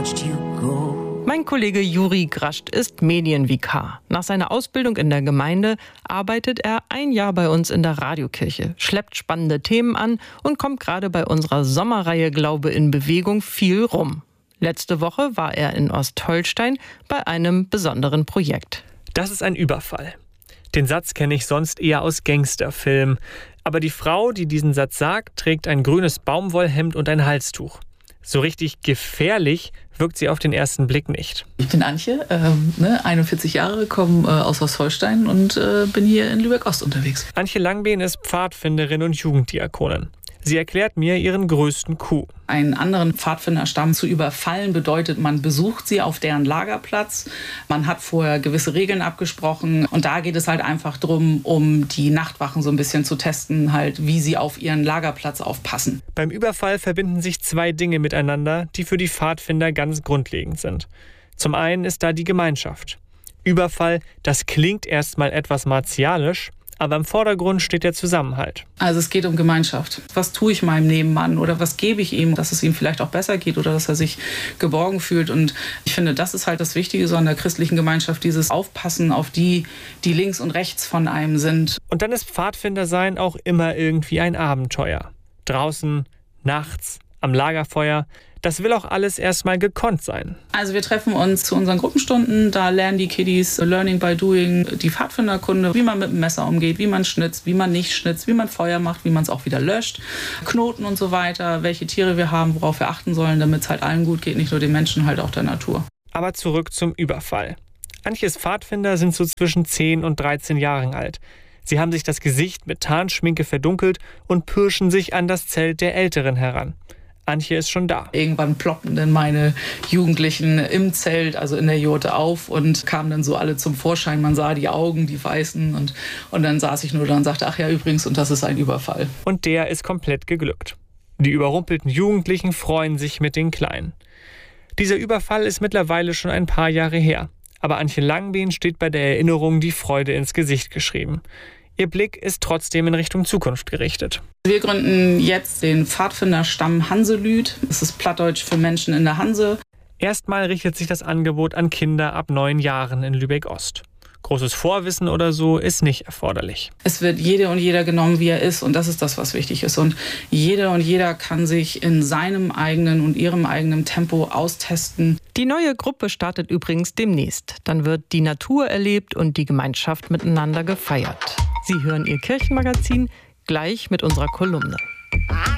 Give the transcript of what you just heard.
watched you go. Mein Kollege Juri Grascht ist Medienvikar. Nach seiner Ausbildung in der Gemeinde arbeitet er ein Jahr bei uns in der Radiokirche, schleppt spannende Themen an und kommt gerade bei unserer Sommerreihe Glaube in Bewegung viel rum. Letzte Woche war er in Ostholstein bei einem besonderen Projekt. Das ist ein Überfall. Den Satz kenne ich sonst eher aus Gangsterfilmen. Aber die Frau, die diesen Satz sagt, trägt ein grünes Baumwollhemd und ein Halstuch. So richtig gefährlich wirkt sie auf den ersten Blick nicht. Ich bin Antje, 41 Jahre, komme aus Ostholstein und bin hier in Lübeck-Ost unterwegs. Antje Langbehn ist Pfadfinderin und Jugenddiakonin. Sie erklärt mir ihren größten Coup. Einen anderen Pfadfinderstamm zu überfallen bedeutet, man besucht sie auf deren Lagerplatz. Man hat vorher gewisse Regeln abgesprochen. Und da geht es halt einfach darum, um die Nachtwachen so ein bisschen zu testen, halt, wie sie auf ihren Lagerplatz aufpassen. Beim Überfall verbinden sich zwei Dinge miteinander, die für die Pfadfinder ganz grundlegend sind. Zum einen ist da die Gemeinschaft. Überfall, das klingt erstmal etwas martialisch, aber im Vordergrund steht der Zusammenhalt. Also es geht um Gemeinschaft. Was tue ich meinem Nebenmann oder was gebe ich ihm, dass es ihm vielleicht auch besser geht oder dass er sich geborgen fühlt. Und ich finde, das ist halt das Wichtige so an der christlichen Gemeinschaft, dieses Aufpassen auf die, die links und rechts von einem sind. Und dann ist Pfadfindersein auch immer irgendwie ein Abenteuer. Draußen, nachts, am Lagerfeuer. Das will auch alles erstmal gekonnt sein. Also wir treffen uns zu unseren Gruppenstunden, da lernen die Kiddies Learning by Doing, die Pfadfinderkunde, wie man mit dem Messer umgeht, wie man schnitzt, wie man nicht schnitzt, wie man Feuer macht, wie man es auch wieder löscht, Knoten und so weiter, welche Tiere wir haben, worauf wir achten sollen, damit es halt allen gut geht, nicht nur den Menschen, halt auch der Natur. Aber zurück zum Überfall. Antjes Pfadfinder sind so zwischen 10 und 13 Jahren alt. Sie haben sich das Gesicht mit Tarnschminke verdunkelt und pirschen sich an das Zelt der Älteren heran. Antje ist schon da. Irgendwann ploppten dann meine Jugendlichen im Zelt, also in der Jurte auf und kamen dann so alle zum Vorschein. Man sah die Augen, die weißen und dann saß ich nur da und sagte, ach ja, übrigens, und das ist ein Überfall. Und der ist komplett geglückt. Die überrumpelten Jugendlichen freuen sich mit den Kleinen. Dieser Überfall ist mittlerweile schon ein paar Jahre her. Aber Antje Langbehn steht bei der Erinnerung die Freude ins Gesicht geschrieben. Ihr Blick ist trotzdem in Richtung Zukunft gerichtet. Wir gründen jetzt den Pfadfinderstamm Hanselüd. Das ist Plattdeutsch für Menschen in der Hanse. Erstmal richtet sich das Angebot an Kinder ab 9 Jahren in Lübeck-Ost. Großes Vorwissen oder so ist nicht erforderlich. Es wird jede und jeder genommen, wie er ist, und das ist das, was wichtig ist. Und jeder und jeder kann sich in seinem eigenen und ihrem eigenen Tempo austesten. Die neue Gruppe startet übrigens demnächst. Dann wird die Natur erlebt und die Gemeinschaft miteinander gefeiert. Sie hören Ihr Kirchenmagazin gleich mit unserer Kolumne.